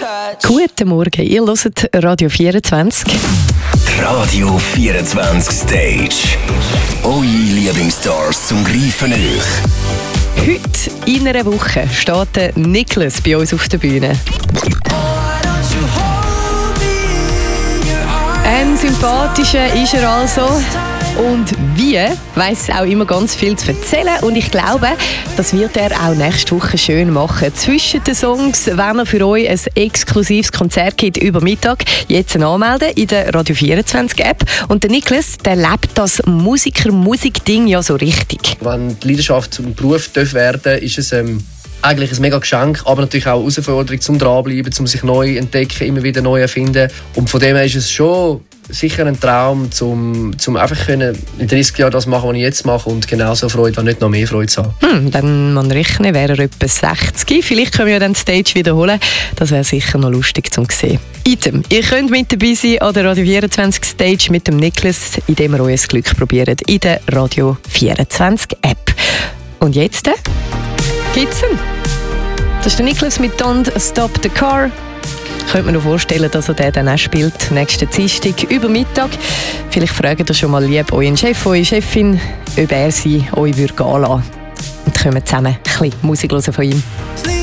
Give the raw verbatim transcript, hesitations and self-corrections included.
Guten Morgen, ihr hört Radio vierundzwanzig. Radio vierundzwanzig Stage. Eure Lieblingsstars zum Greifen euch. Heute in einer Woche steht der Niklas bei uns auf der Bühne. Ein sympathischer ist er also. Und wie, weiss auch immer ganz viel zu erzählen. Und ich glaube, das wird er auch nächste Woche schön machen. Zwischen den Songs, wenn er für euch ein exklusives Konzert gibt über Mittag, jetzt anmelden in der Radio vierundzwanzig App. Und der Niklas, der lebt das Musiker-Musik-Ding ja so richtig. Wenn die Leidenschaft zum Beruf werden darf, ist es ähm, eigentlich ein mega Geschenk, aber natürlich auch eine Herausforderung zum Dranbleiben, um sich neu entdecken, immer wieder neu erfinden. Und von dem her ist es schon sicher ein Traum, um, um einfach können, in dreißig Jahren das machen, was ich jetzt mache und genauso Freude, wenn nicht noch mehr Freude zu haben. Hm, dann man rechnen, wäre er etwa sechzig. Vielleicht können wir ja dann die Stage wiederholen. Das wäre sicher noch lustig zum sehen. Item, ihr könnt mit dabei sein an der Radio vierundzwanzig Stage mit dem Niklas, indem ihr euer Glück probiert in der Radio vierundzwanzig App. Und jetzt gibt's ihn. Das ist der Niklas mit Don't Stop the Car. Könnte man noch vorstellen, dass er den dann auch spielt, nächsten Dienstag über Mittag. Vielleicht fragt ihr schon mal lieb euren Chef, eure Chefin, ob er sie euch gehen lassen würde. Und können wir zusammen ein bisschen Musik hören von ihm.